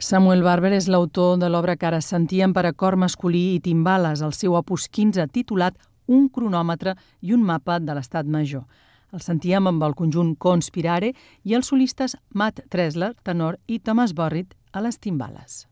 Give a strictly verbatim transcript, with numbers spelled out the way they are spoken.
Samuel Barber és l'autor de l'obra que ara sentíem per a cor masculí i timbales, el seu opus quinze titulat Un cronòmetre i un mapa de l'estat major. El sentíem amb el conjunt Conspirare i els solistes Matt Tressler, tenor, i Thomas Borrit a les timbales.